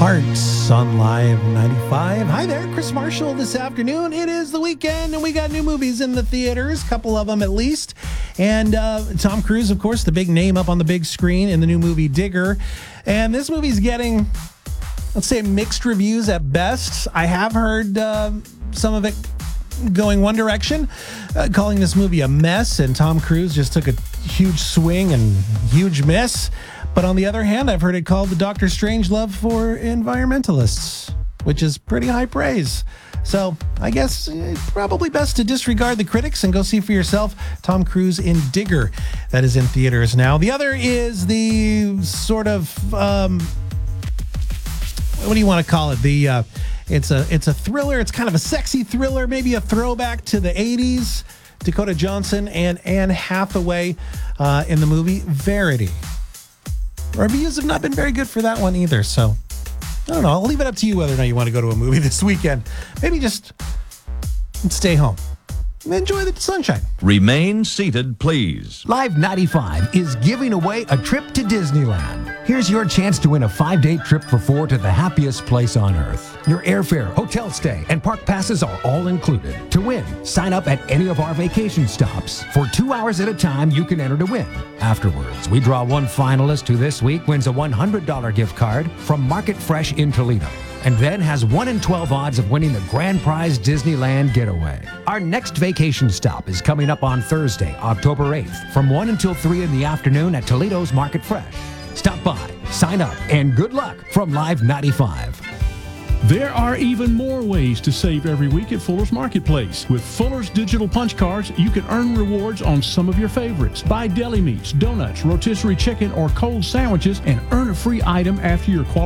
Hearts on Live 95. Hi there, Chris Marshall this afternoon. It is the weekend and we got new movies in the theaters, a couple of them at least. And Tom Cruise, of course, the big name up on the big screen in the new movie Digger. And this movie's getting, let's say, mixed reviews at best. I have heard some of it going one direction, calling this movie a mess, and Tom Cruise just took a huge swing and huge miss. But on the other hand, I've heard it called the Doctor Strangelove for environmentalists, which is pretty high praise. So I guess it's probably best to disregard the critics and go see for yourself Tom Cruise in Digger. That is in theaters now. The other is the sort of, what do you want to call it? It's a thriller. It's kind of a sexy thriller, maybe a throwback to the 80s. Dakota Johnson and Anne Hathaway in the movie Verity. Reviews have not been very good for that one either, so I don't know. I'll leave it up to you whether or not you want to go to a movie this weekend. Maybe just stay home and enjoy the sunshine. Remain seated, please. Live 95 is giving away a trip to Disneyland. Here's your chance to win a 5-day trip for 4 to the happiest place on earth. Your airfare, hotel stay, and park passes are all included. To win, sign up at any of our vacation stops. For 2 hours at a time, you can enter to win. Afterwards, we draw one finalist who this week wins a $100 gift card from Market Fresh in Toledo, and then has 1 in 12 odds of winning the grand prize Disneyland getaway. Our next vacation stop is coming up on Thursday, October 8th, from 1 until 3 in the afternoon at Toledo's Market Fresh. Stop by, sign up, and good luck from Live 95. There are even more ways to save every week at Fuller's Marketplace. With Fuller's digital punch cards, you can earn rewards on some of your favorites. Buy deli meats, donuts, rotisserie chicken, or cold sandwiches, and earn a free item after your qualification.